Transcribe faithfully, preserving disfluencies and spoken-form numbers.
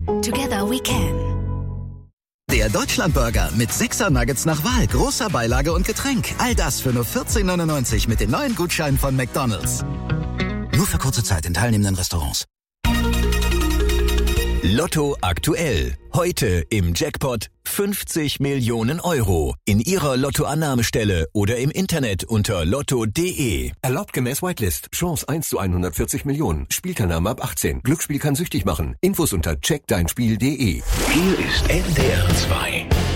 Together we can. Der Deutschlandburger mit sechser Nuggets nach Wahl, großer Beilage und Getränk. All das für nur vierzehn neunundneunzig mit den neuen Gutscheinen von McDonald's. Nur für kurze Zeit in teilnehmenden Restaurants. Lotto aktuell. Heute im Jackpot fünfzig Millionen Euro. In Ihrer Lottoannahmestelle oder im Internet unter lotto punkt de. Erlaubt gemäß Whitelist. Chance eins zu hundertvierzig Millionen. Spielteilnahme ab achtzehn. Glücksspiel kann süchtig machen. Infos unter check dein spiel punkt de. Hier ist N D R zwei.